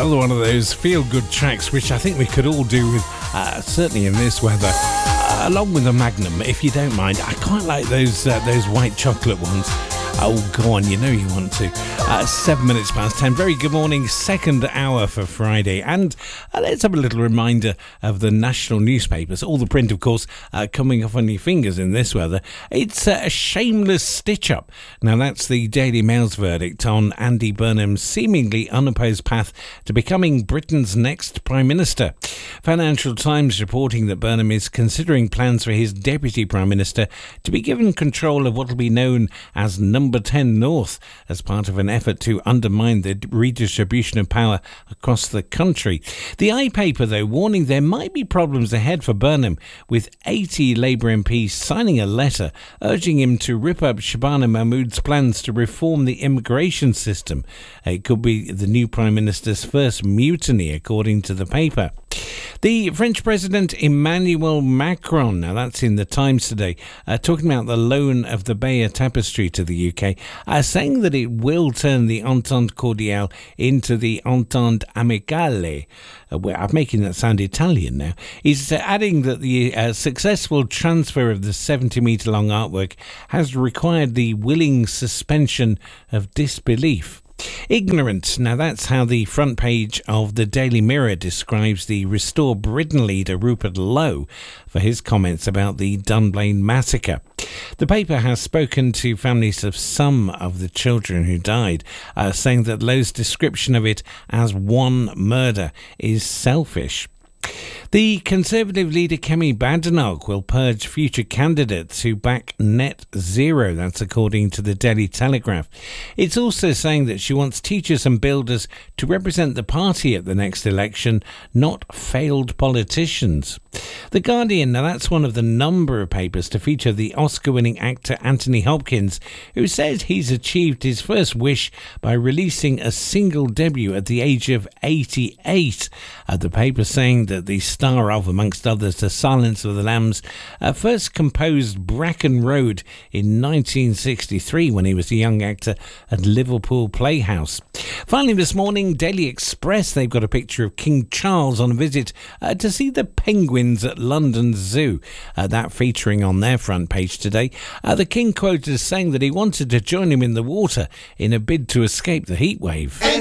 Another one of those feel-good tracks, which I think we could all do with, certainly in this weather, along with a Magnum, if you don't mind. I quite like those white chocolate ones. Oh, go on, you know you want to. 7 minutes past 10. Very good morning, second hour for Friday. And let's have a little reminder of the national newspapers. All the print, of course, coming off on your fingers in this weather. It's a shameless stitch-up. Now, that's the Daily Mail's verdict on Andy Burnham's seemingly unopposed path to becoming Britain's next Prime Minister. Financial Times reporting that Burnham is considering plans for his Deputy Prime Minister to be given control of what will be known as Number 10 North as part of an effort to undermine the redistribution of power across the country. The iPaper, though, warning there might be problems ahead for Burnham, with 80 Labour MPs signing a letter urging him to rip up Shabana Mahmood's plans to reform the immigration system. It could be the new Prime Minister's first mutiny, according to the paper. The French President Emmanuel Macron, now that's in the Times today, talking about the loan of the Bayeux Tapestry to the UK, saying that it will turn the Entente Cordiale into the Entente Amicale. I'm making that sound Italian now. He's adding that the successful transfer of the 70-metre long artwork has required the willing suspension of disbelief. Ignorant. Now that's how the front page of the Daily Mirror describes the Restore Britain leader Rupert Lowe for his comments about the Dunblane massacre. The paper has spoken to families of some of the children who died, saying that Lowe's description of it as one murder is selfish. The Conservative leader Kemi Badenoch will purge future candidates who back net zero. That's according to the Daily Telegraph. It's also saying that she wants teachers and builders to represent the party at the next election, not failed politicians. The Guardian, now that's one of the number of papers to feature the Oscar-winning actor Anthony Hopkins, who says he's achieved his first wish by releasing a single debut at the age of 88. The paper saying that the star of, amongst others, The Silence of the Lambs, first composed Bracken Road in 1963 when he was a young actor at Liverpool Playhouse. Finally this morning, Daily Express, they've got a picture of King Charles on a visit to see the penguins at London Zoo. That featuring on their front page today. The King quoted as saying that he wanted to join him in the water in a bid to escape the heat wave.